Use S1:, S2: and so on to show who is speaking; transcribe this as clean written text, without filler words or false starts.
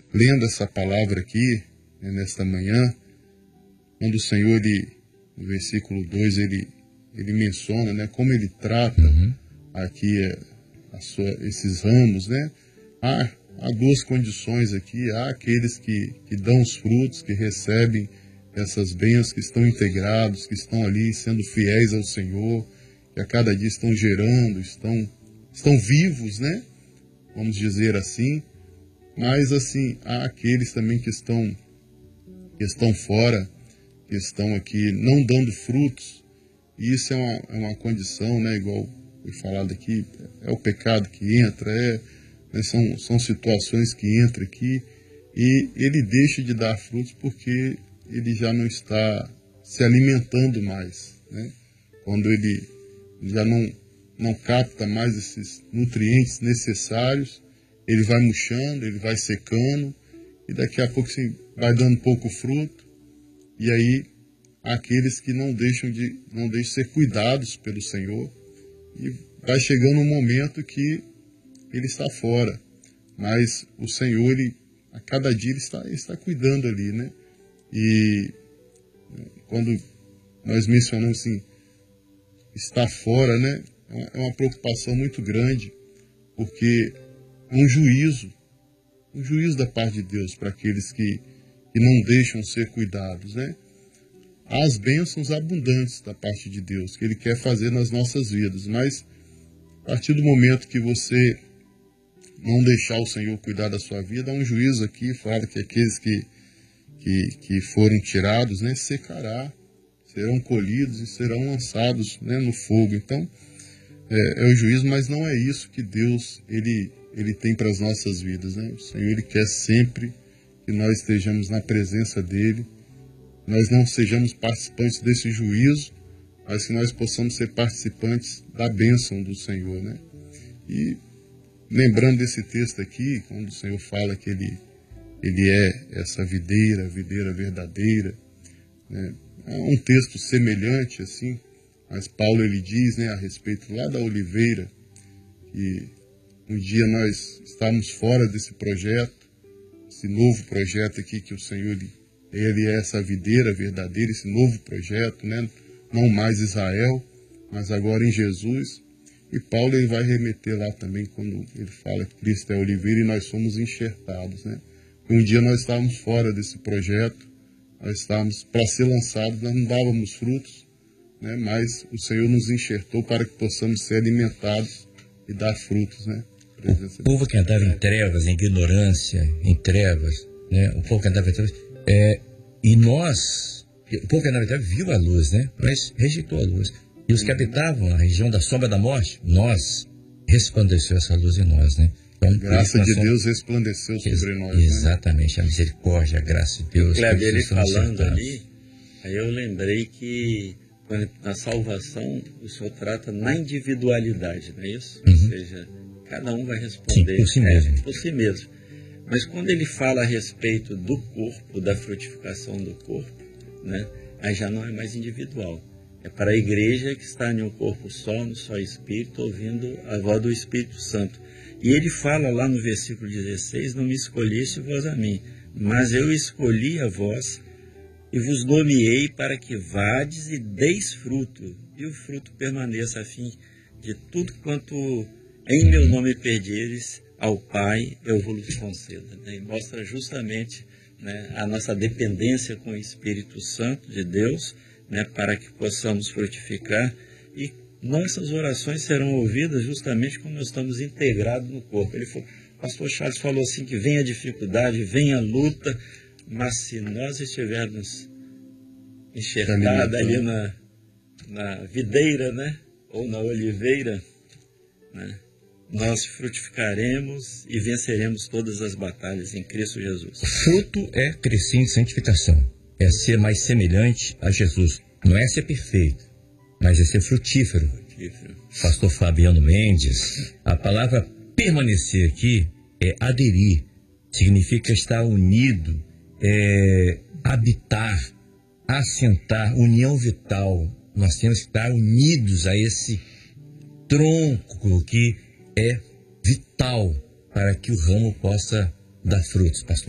S1: lendo essa palavra aqui, né, nesta manhã, quando o Senhor, no versículo 2, ele menciona, né, como ele trata aqui esses ramos, né? Há duas condições aqui: há aqueles que dão os frutos, que recebem essas bênçãos, que estão integrados, que estão ali sendo fiéis ao Senhor, que a cada dia estão gerando, estão vivos, né? Vamos dizer assim. Mas assim, há aqueles também que estão fora, que estão aqui não dando frutos. E isso é uma condição, né? Igual foi falado aqui, é o pecado que entra, né, são situações que entram aqui, e ele deixa de dar frutos porque ele já não está se alimentando mais, né? Quando ele já não capta mais esses nutrientes necessários, ele vai murchando, ele vai secando, e daqui a pouco assim, vai dando pouco fruto, e aí há aqueles que não deixam de ser cuidados pelo Senhor, e vai chegando um momento que ele está fora, mas o Senhor, a cada dia ele está cuidando ali, né? E quando nós mencionamos assim, estar fora, né? É uma preocupação muito grande, porque é um juízo da parte de Deus para aqueles que não deixam ser cuidados, né? Há as bênçãos abundantes da parte de Deus que Ele quer fazer nas nossas vidas, mas a partir do momento que você não deixar o Senhor cuidar da sua vida, há um juízo aqui, fala que aqueles que forem tirados, né, secará, serão colhidos e serão lançados, né, no fogo. Então, é o juízo, mas não é isso que Deus ele tem para as nossas vidas, né? O Senhor ele quer sempre que nós estejamos na presença dEle, nós não sejamos participantes desse juízo, mas que nós possamos ser participantes da bênção do Senhor, né? E lembrando desse texto aqui, quando o Senhor fala que Ele é essa videira, a videira verdadeira, né? É um texto semelhante, assim, mas Paulo ele diz, né, a respeito lá da oliveira, que um dia nós estávamos fora desse projeto, esse novo projeto aqui que o Senhor ele é essa videira verdadeira, esse novo projeto, né? Não mais Israel, mas agora em Jesus. E Paulo ele vai remeter lá também quando ele fala que Cristo é a oliveira e nós somos enxertados, né? E um dia nós estávamos fora desse projeto, nós estávamos para ser lançados, nós não dávamos frutos, né? Mas o Senhor nos enxertou para que possamos ser alimentados e dar frutos, né?
S2: O povo que andava em trevas, em ignorância, em trevas, né? O povo que andava em trevas, e nós, o povo que andava em trevas viu a luz, né? Mas rejeitou a luz. E os que habitavam a região da sombra da morte, nós, resplandeceu essa luz em nós, né? Então,
S1: a graça de Deus resplandeceu sobre nós.
S2: Exatamente, né? A misericórdia, a graça de Deus.
S3: Cleber, ele falando ali, aí eu lembrei que na salvação o Senhor trata na individualidade, não é isso? Ou seja, cada um vai responder
S2: por si mesmo.
S3: Por si mesmo. Mas quando ele fala a respeito do corpo, da frutificação do corpo, né, aí já não é mais individual. É para a igreja que está em um corpo só, no só Espírito, ouvindo a voz do Espírito Santo. E ele fala lá no versículo 16, não me escolheste vós a mim, mas eu escolhi a vós e vos nomeei para que vades e deis fruto, e o fruto permaneça, a fim de tudo quanto em meu nome pedireis ao Pai, eu vos conceda. E mostra justamente, né, a nossa dependência com o Espírito Santo de Deus, né, para que possamos frutificar, e nossas orações serão ouvidas justamente quando nós estamos integrados no corpo. O pastor Charles falou assim, que vem a dificuldade, vem a luta, mas se nós estivermos enxergados ali na videira, né, ou na oliveira, né, nós frutificaremos e venceremos todas as batalhas em Cristo Jesus.
S2: Fruto é crescer em santificação, é ser mais semelhante a Jesus. Não é ser perfeito, mas é ser frutífero. Pastor Fabiano Mendes, a palavra permanecer aqui é aderir, significa estar unido, habitar, assentar, união vital. Nós temos que estar unidos a esse tronco que é vital para que o ramo possa dar frutos, pastor.